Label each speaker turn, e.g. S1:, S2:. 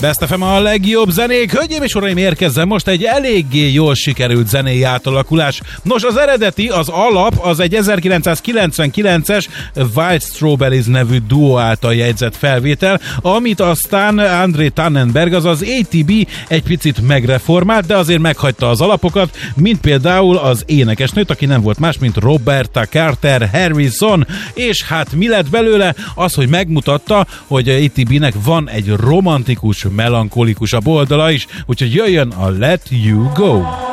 S1: Best FM a legjobb zenék. Hölgyeim és uraim, érkezzen most egy eléggé jól sikerült zenei átalakulás. Nos, az eredeti, az alap, az egy 1999-es Wild Strawberries nevű duó által jegyzett felvétel, amit aztán André Tannenberg, azaz ATB egy picit megreformált, de azért meghagyta az alapokat, mint például az énekesnőt, aki nem volt más, mint Roberta Carter Harrison, és hát mi lett belőle? Az, hogy megmutatta, hogy ATB-nek van egy romantikus, melankolikusabb oldala is, úgyhogy jöjjön a Let You Go!